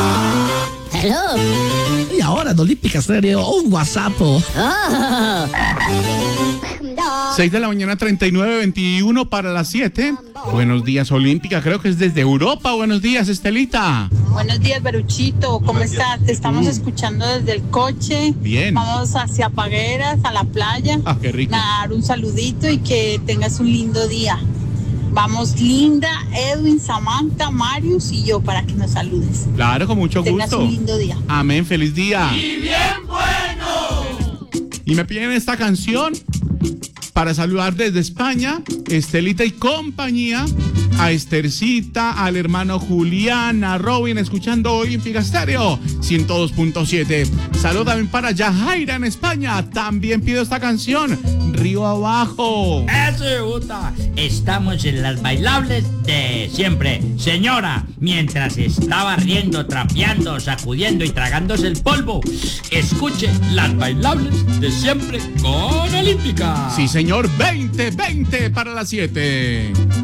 Hello. Y ahora en Olímpica Estéreo, un WhatsApp. Oh. 6 de la mañana, 39:21 para las 7. Buenos días, Olímpica. Creo que es desde Europa. Buenos días, Estelita. Buenos días, Beruchito. ¿Cómo estás? Te estamos escuchando desde el coche. Bien. Vamos hacia Pagueras, a la playa. Ah, qué rico. Dar un saludito y que tengas un lindo día. Vamos, Linda, Edwin, Samantha, Marius y yo para que nos saludes. Claro, con mucho Tengas gusto. un lindo día. Amén, feliz día. ¡Y bien bueno! Y me piden esta canción para saludar desde España, Estelita y compañía, a Estercita, al hermano Julián, a Robin, escuchando hoy en Figasterio 102.7. Salud también para Yajaira en España, también pido esta canción, Río Abajo. Eso me gusta. Estamos en las bailables de siempre. Señora, mientras estaba riendo, trapeando, sacudiendo y tragándose el polvo, escuche las bailables de siempre con Olímpica. Sí, señor, 20 para las 7.